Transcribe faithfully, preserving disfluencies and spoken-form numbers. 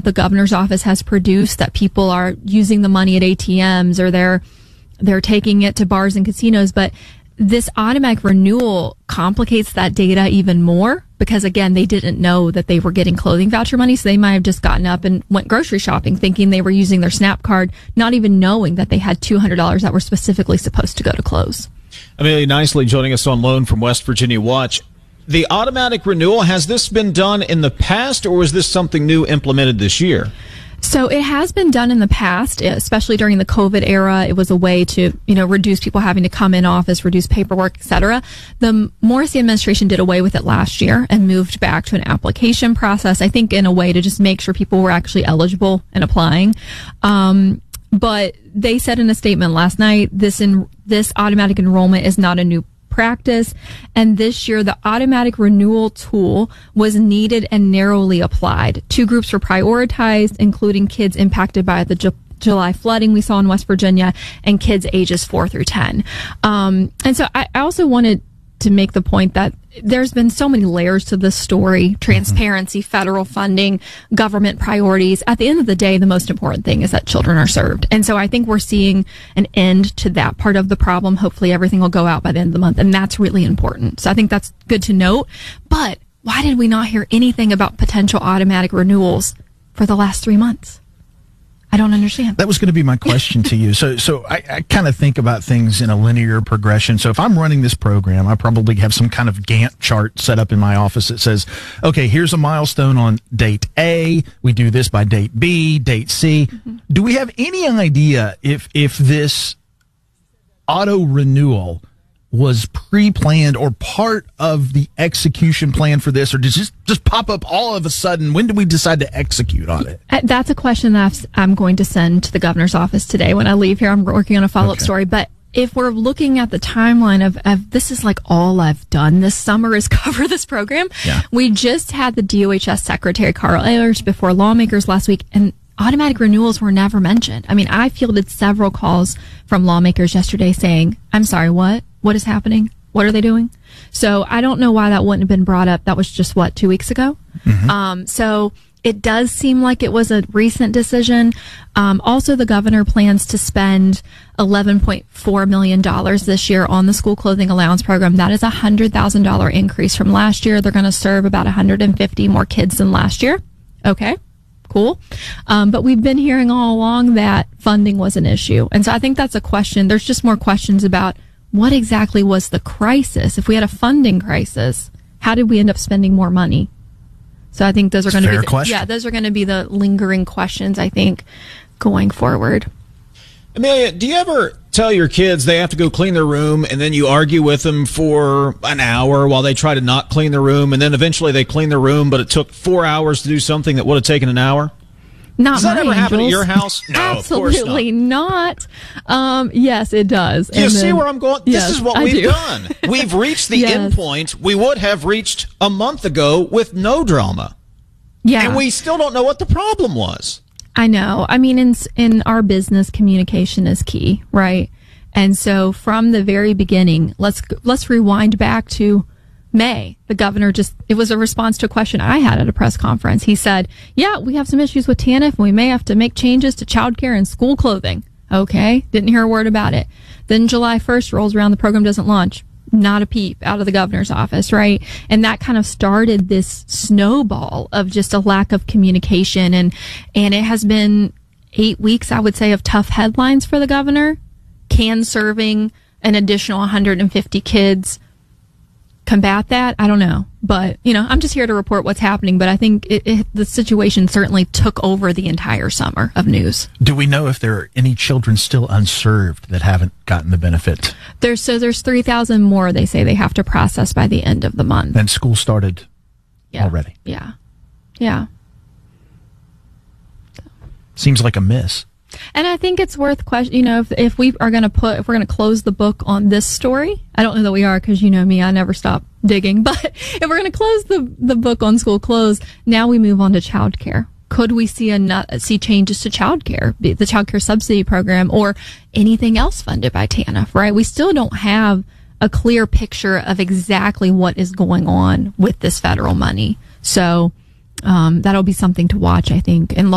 the governor's office has produced that people are using the money at A T Ms or they're they're taking it to bars and casinos. But this automatic renewal complicates that data even more because, again, they didn't know that they were getting clothing voucher money. So they might have just gotten up and went grocery shopping thinking they were using their SNAP card, not even knowing that they had two hundred dollars that were specifically supposed to go to clothes. Amelia Nicely joining us on loan from West Virginia Watch. The automatic renewal, has this been done in the past or was this something new implemented this year? So it has been done in the past, especially during the COVID era. It was a way to, you know, reduce people having to come in office, reduce paperwork, et cetera. The Morrissey administration did away with it last year and moved back to an application process, I think in a way to just make sure people were actually eligible and applying. Um, but they said in a statement last night, this in, this automatic enrollment is not a new practice. And this year, the automatic renewal tool was needed and narrowly applied. Two groups were prioritized, including kids impacted by the Ju- July flooding we saw in West Virginia and kids ages four through ten. Um, and so I, I also wanted to make the point that there's been so many layers to this story: transparency, federal funding, government priorities. At the end of the day, the most important thing is that children are served. And so I think we're seeing an end to that part of the problem. Hopefully everything will go out by the end of the month. And that's really important. So I think that's good to note. But why did we not hear anything about potential automatic renewals for the last three months? I don't understand. That was going to be my question to you. So, so I, I kind of think about things in a linear progression. So if I'm running this program, I probably have some kind of Gantt chart set up in my office that says, okay, here's a milestone on date A. We do this by date B, date C. Mm-hmm. Do we have any idea if, if this auto renewal was pre-planned or part of the execution plan for this, or did it just, just pop up all of a sudden? When did we decide to execute on it? That's a question that I'm going to send to the governor's office today. When I leave here, I'm working on a follow-up okay. story. But if we're looking at the timeline of, of this is like all I've done this summer is cover this program. Yeah. We just had the D O H S Secretary Carl Ehlers before lawmakers last week, and automatic renewals were never mentioned. I mean, I fielded several calls from lawmakers yesterday saying, I'm sorry, what? What is happening? What are they doing? So I don't know why that wouldn't have been brought up. That was just, what, two weeks ago? Mm-hmm. Um, so it does seem like it was a recent decision. Um, also, the governor plans to spend eleven point four million dollars this year on the school clothing allowance program. That is a one hundred thousand dollars increase from last year. They're going to serve about one hundred fifty more kids than last year. Okay. Cool. Um, but we've been hearing all along that funding was an issue. And so I think that's a question. There's just more questions about what exactly was the crisis? If we had a funding crisis, how did we end up spending more money? So I think those are going to be the, yeah, those are going to be the lingering questions, I think, going forward. Amelia, do you ever tell your kids they have to go clean their room and then you argue with them for an hour while they try to not clean their room, and then eventually they clean their room, but it took four hours to do something that would have taken an hour? Not does that my ever angels. happen at your house? No, absolutely not. not. Um, yes, it does. Do you and see then, where I'm going? Yes, this is what I we've do. done. We've reached the yes. end point we would have reached a month ago with no drama. Yeah. And we still don't know what the problem was. I know. I mean, in in our business, communication is key, right? And so from the very beginning, let's let's rewind back to May. The governor just, it was a response to a question I had at a press conference. He said, yeah, we have some issues with TANF and we may have to make changes to childcare and school clothing. Okay. Didn't hear a word about it. Then July first rolls around, the program doesn't launch. Not a peep out of the governor's office, right? And that kind of started this snowball of just a lack of communication. And, and it has been eight weeks, I would say, of tough headlines for the governor. Can serving an additional one hundred fifty kids combat that? I don't know. But, you know, I'm just here to report what's happening. But I think it, it, the situation certainly took over the entire summer of news. Do we know if there are any children still unserved that haven't gotten the benefit? There's, so there's three thousand more they say they have to process by the end of the month. And school started yeah. already. Yeah. Yeah. So. Seems like a miss. And I think it's worth question. You know, if if we are going to put, if we're going to close the book on this story, I don't know that we are, because you know me, I never stop digging. But if we're going to close the the book on school clothes, now we move on to childcare. Could we see a see changes to childcare, the childcare subsidy program, or anything else funded by TANF? Right? We still don't have a clear picture of exactly what is going on with this federal money. So um, that'll be something to watch, I think. And